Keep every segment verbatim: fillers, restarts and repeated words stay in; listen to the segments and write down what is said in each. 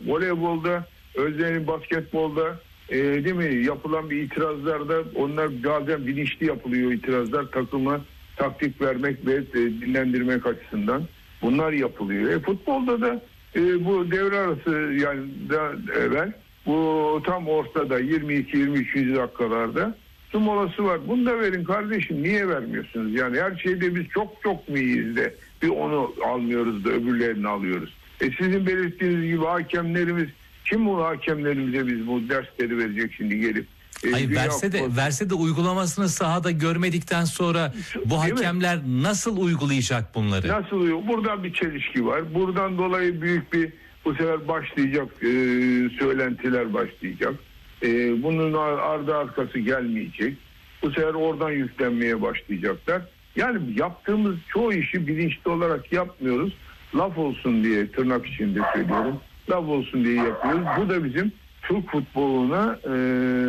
voleybolda, Özden'in basketbolda e, değil mi yapılan bir itirazlarda onlar bazen bilinçli yapılıyor itirazlar takıma taktik vermek ve e, dinlendirmek açısından bunlar yapılıyor. E, futbolda da e, bu devre arası yani da evvel bu tam ortada yirmi iki yirmi üç dakikalarda su molası var. Bunu da verin kardeşim. Niye vermiyorsunuz? Yani her şeyde biz çok çok mu iyiyiz de bir onu almıyoruz da öbürlerini alıyoruz. E sizin belirttiğiniz gibi hakemlerimiz kim bu hakemlerimize biz bu dersleri verecek şimdi gelip? E, Hayır verse de verse de uygulamasını sahada görmedikten sonra bu Değil hakemler mi? Nasıl uygulayacak bunları? Nasıl uygulayacak? Buradan bir çelişki var. Buradan dolayı büyük bir bu sefer başlayacak e, söylentiler başlayacak. E, bunun ardı arkası gelmeyecek. Bu sefer oradan yüklenmeye başlayacaklar. Yani yaptığımız çoğu işi bilinçli olarak yapmıyoruz. Laf olsun diye tırnak içinde söylüyorum. Laf olsun diye yapıyoruz. Bu da bizim Türk futboluna e,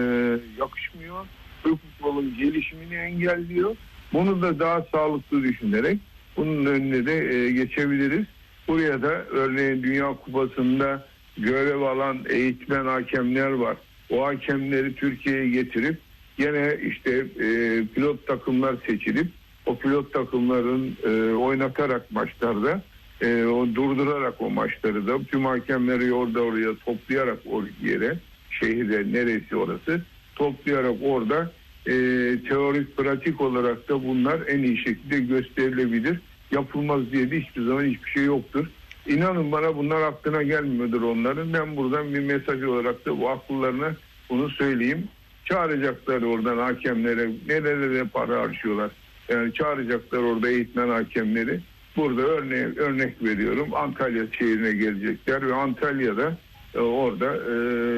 yakışmıyor. Türk futbolun gelişimini engelliyor. Bunu da daha sağlıklı düşünerek bunun önüne de e, geçebiliriz. Buraya da örneğin Dünya Kupası'nda görev alan eğitmen hakemler var. O hakemleri Türkiye'ye getirip yine işte e, pilot takımlar seçilip o pilot takımların e, oynatarak maçlarda e, o durdurarak o maçları da tüm hakemleri orada oraya toplayarak o yere şehirde neresi orası toplayarak orada e, teorik pratik olarak da bunlar en iyi şekilde gösterilebilir. Yapılmaz diye de hiçbir zaman hiçbir şey yoktur. İnanın bana bunlar aklına gelmiyordur onların. Ben buradan bir mesaj olarak da bu akıllarına bunu söyleyeyim. Çağıracaklar oradan hakemlere, nerelere para harcıyorlar. Yani çağıracaklar orada eğitmen hakemleri. Burada örnek, örnek veriyorum. Antalya şehrine gelecekler ve Antalya'da e, orada e,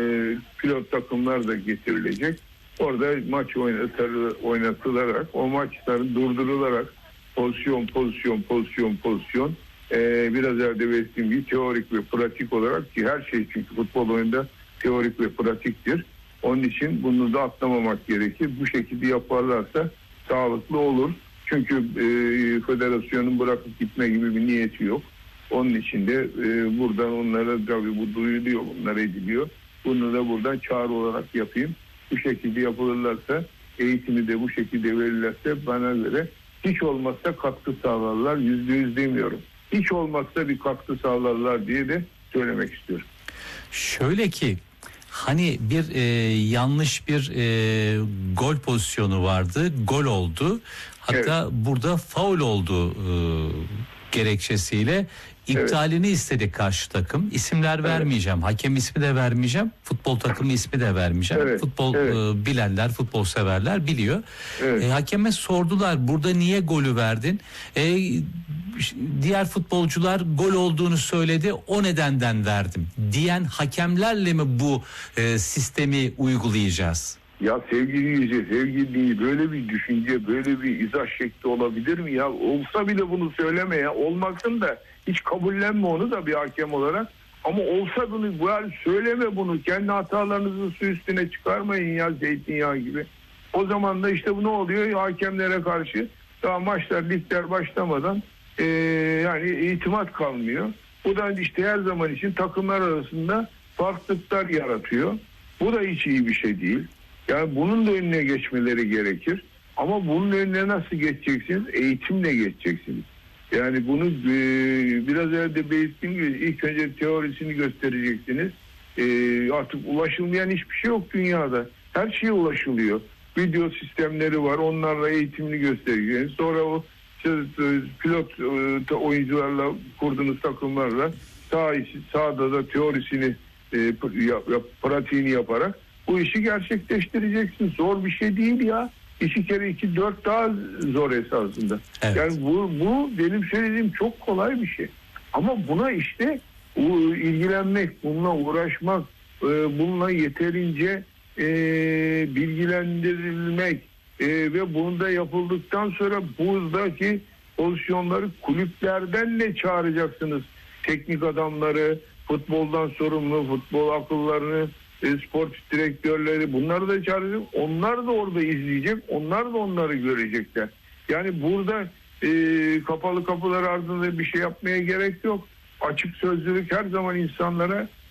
pilot takımlar da getirilecek. Orada maç oynatır, oynatılarak, o maçların durdurularak pozisyon, pozisyon, pozisyon, pozisyon Ee, biraz evvel belirttiğim gibi teorik ve pratik olarak ki her şey çünkü futbol oyunda teorik ve pratiktir. Onun için bunu da atlamamak gerekir. Bu şekilde yaparlarsa sağlıklı olur. Çünkü e, federasyonun bırakıp gitme gibi bir niyeti yok. Onun için de e, buradan onlara tabii bu duyuluyor, bunlar ediliyor. Bunu da buradan çağrı olarak yapayım. Bu şekilde yapılırlarsa, eğitimi de bu şekilde verirlerse bana göre hiç olmazsa katkı sağlarlar. Yüzde yüz demiyorum. Hiç olmazsa bir katkı sağlarlar diye de söylemek istiyorum. Şöyle ki hani bir e, yanlış bir e, gol pozisyonu vardı. Gol oldu. Hatta evet. Burada faul oldu e, gerekçesiyle iptalini evet. istedi karşı takım. İsimler evet. vermeyeceğim. Hakem ismi de vermeyeceğim. Futbol takımı ismi de vermeyeceğim. Evet. Futbol evet. E, bilenler, futbol severler biliyor. Evet. E, hakeme sordular. Burada niye golü verdin? E, diğer futbolcular gol olduğunu söyledi. O nedenden verdim diyen hakemlerle mi bu e, sistemi uygulayacağız? Ya sevgili yüce, sevgili değil, böyle bir düşünce, böyle bir izah şekli olabilir mi ya? Olsa bile bunu söyleme ya. Olmasın da hiç kabullenme onu da bir hakem olarak. Ama olsa bunu, bu yani söyleme bunu. Kendi hatalarınızı su üstüne çıkarmayın ya zeytinyağı gibi. O zaman da işte bu ne oluyor? Hakemlere karşı daha maçlar, ligler başlamadan Ee, yani itimat kalmıyor. Bu da işte her zaman için takımlar arasında farklılıklar yaratıyor. Bu da hiç iyi bir şey değil. Yani bunun da önüne geçmeleri gerekir. Ama bunun önüne nasıl geçeceksiniz? Eğitimle geçeceksiniz. Yani bunu e, biraz evvel belirttiğim gibi ilk önce teorisini göstereceksiniz. E, artık ulaşılmayan hiçbir şey yok dünyada. Her şeye ulaşılıyor. Video sistemleri var. Onlarla eğitimini göstereceksiniz. Sonra o pilot oyuncularla kurduğunuz takımlarla sağ işi, sahada da teorisini e, yap, yap, pratiğini yaparak bu işi gerçekleştireceksin. Zor bir şey değil ya. İki kere iki dört daha zor esasında. Evet. Yani bu, bu benim söylediğim çok kolay bir şey. Ama buna işte ilgilenmek, bununla uğraşmak, bununla yeterince e, bilgilendirilmek e, ve bunu da yapıldıktan sonra buradaki pozisyonları kulüplerden ne çağıracaksınız? Teknik adamları, futboldan sorumlu, futbol akıllarını, e, spor direktörleri, bunları da çağıracak. Onlar da orada izleyecek. Onlar da onları görecekler. Yani burada e, kapalı kapılar ardında bir şey yapmaya gerek yok. Açık sözlülük her zaman insanlara